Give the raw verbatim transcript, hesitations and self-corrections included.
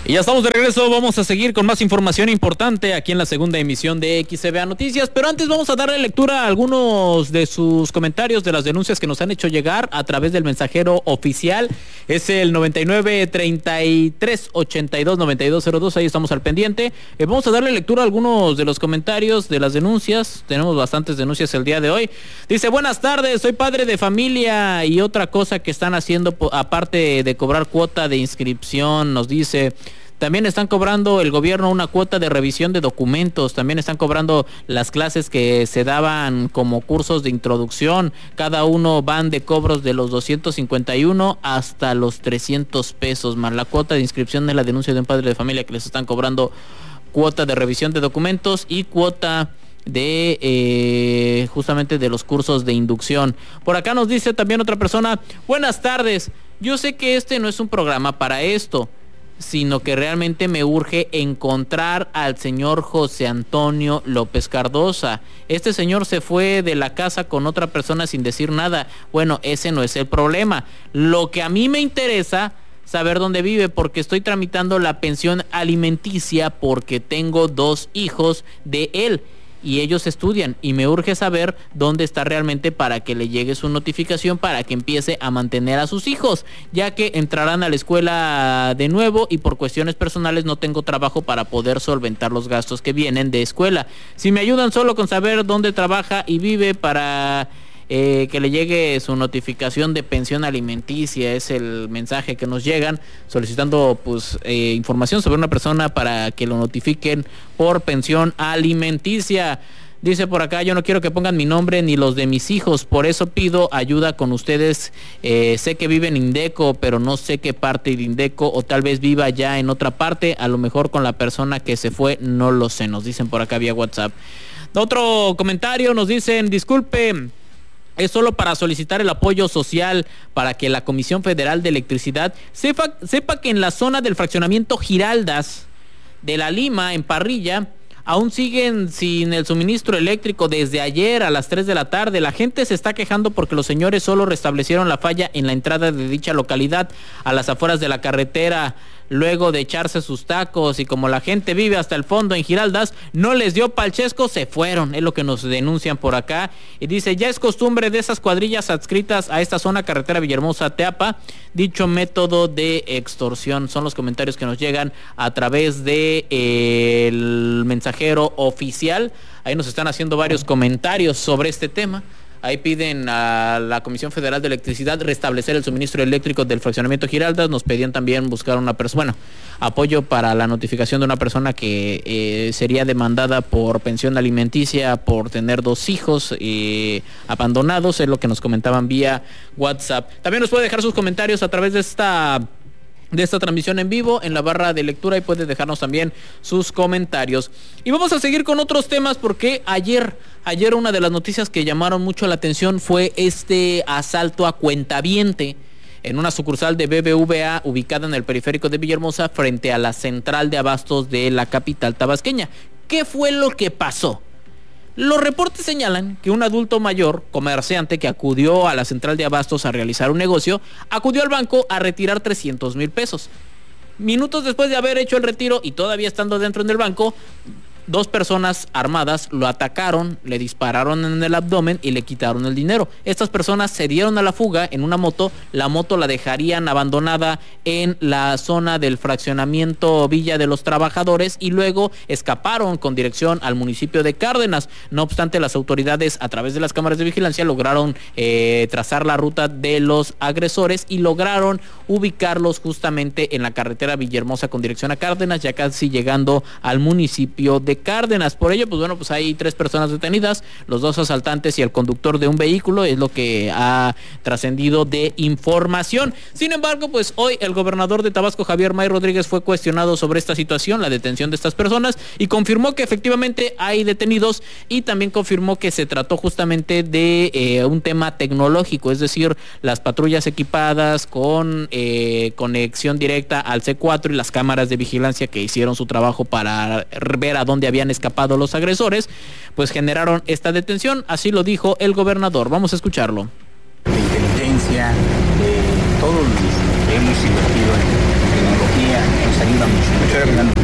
Y ya estamos de regreso, vamos a seguir con más información importante aquí en la segunda emisión de X C B A Noticias, pero antes vamos a darle lectura a algunos de sus comentarios de las denuncias que nos han hecho llegar a través del mensajero oficial. Es el noventa y nueve, treinta y tres, ochenta y dos, noventa y dos cero dos, ahí estamos al pendiente. Eh, vamos a darle lectura a algunos de los comentarios de las denuncias, tenemos bastantes denuncias el día de hoy. Dice, buenas tardes, soy padre de familia y otra cosa que están haciendo, aparte de cobrar cuota de inscripción, nos dice... También están cobrando el gobierno una cuota de revisión de documentos, también están cobrando las clases que se daban como cursos de introducción, cada uno van de cobros de los doscientos cincuenta y uno hasta los trescientos pesos, más la cuota de inscripción de la denuncia de un padre de familia que les están cobrando cuota de revisión de documentos y cuota de eh, justamente de los cursos de inducción. Por acá nos dice también otra persona, buenas tardes, yo sé que este no es un programa para esto, sino que realmente me urge encontrar al señor José Antonio López Cardosa. Este señor se fue de la casa con otra persona sin decir nada. Bueno, ese no es el problema. Lo que a mí me interesa saber dónde vive, porque estoy tramitando la pensión alimenticia porque tengo dos hijos de él y ellos estudian y me urge saber dónde está realmente para que le llegue su notificación para que empiece a mantener a sus hijos, ya que entrarán a la escuela de nuevo y por cuestiones personales no tengo trabajo para poder solventar los gastos que vienen de escuela. Si me ayudan solo con saber dónde trabaja y vive para eh, que le llegue su notificación de pensión alimenticia, es el mensaje que nos llegan solicitando pues eh, información sobre una persona para que lo notifiquen por pensión alimenticia. Dice por acá, yo no quiero que pongan mi nombre ni los de mis hijos, por eso pido ayuda con ustedes. Eh, sé que vive en Indeco, pero no sé qué parte de Indeco, o tal vez viva ya en otra parte, a lo mejor con la persona que se fue, no lo sé, nos dicen por acá vía WhatsApp. Otro comentario, nos dicen, disculpe, es solo para solicitar el apoyo social para que la Comisión Federal de Electricidad sepa, sepa que en la zona del fraccionamiento Giraldas de La Lima, en Parrilla, aún siguen sin el suministro eléctrico desde ayer a las tres de la tarde. La gente se está quejando porque los señores solo restablecieron la falla en la entrada de dicha localidad a las afueras de la carretera, luego de echarse sus tacos, y como la gente vive hasta el fondo en Giraldas, no les dio palchesco, se fueron, es lo que nos denuncian por acá. Y dice, ya es costumbre de esas cuadrillas adscritas a esta zona carretera Villahermosa-Teapa, dicho método de extorsión. Son los comentarios que nos llegan a través de eh, el mensajero oficial. Ahí nos están haciendo varios comentarios sobre este tema. Ahí piden a la Comisión Federal de Electricidad restablecer el suministro eléctrico del fraccionamiento Giraldas. Nos pedían también buscar una persona, bueno, apoyo para la notificación de una persona que eh, sería demandada por pensión alimenticia por tener dos hijos eh, abandonados, es lo que nos comentaban vía WhatsApp. También nos puede dejar sus comentarios a través de esta... de esta transmisión en vivo en la barra de lectura y puede dejarnos también sus comentarios. Y vamos a seguir con otros temas porque ayer, ayer una de las noticias que llamaron mucho la atención fue este asalto a cuentaviente en una sucursal de B B V A ubicada en el periférico de Villahermosa frente a la central de abastos de la capital tabasqueña. ¿Qué fue lo que pasó? Los reportes señalan que un adulto mayor, comerciante que acudió a la central de abastos a realizar un negocio, acudió al banco a retirar trescientos mil pesos. Minutos después de haber hecho el retiro y todavía estando dentro del banco, dos personas armadas lo atacaron, le dispararon en el abdomen y le quitaron el dinero. Estas personas se dieron a la fuga en una moto, la moto la dejarían abandonada en la zona del fraccionamiento Villa de los Trabajadores y luego escaparon con dirección al municipio de Cárdenas. No obstante, las autoridades a través de las cámaras de vigilancia lograron eh, trazar la ruta de los agresores y lograron ubicarlos justamente en la carretera Villahermosa con dirección a Cárdenas, ya casi llegando al municipio de Cárdenas. Por ello, pues bueno, pues hay tres personas detenidas, los dos asaltantes y el conductor de un vehículo, es lo que ha trascendido de información. Sin embargo, pues hoy el gobernador de Tabasco, Javier May Rodríguez, fue cuestionado sobre esta situación, la detención de estas personas, y confirmó que efectivamente hay detenidos y también confirmó que se trató justamente de eh, un tema tecnológico, es decir, las patrullas equipadas con eh, conexión directa al C cuatro y las cámaras de vigilancia que hicieron su trabajo para ver a dónde habían escapado los agresores, pues generaron esta detención, así lo dijo el gobernador. Vamos a escucharlo. De inteligencia, de todo lo que hemos invertido en tecnología, nos ayuda mucho. Muchas gracias.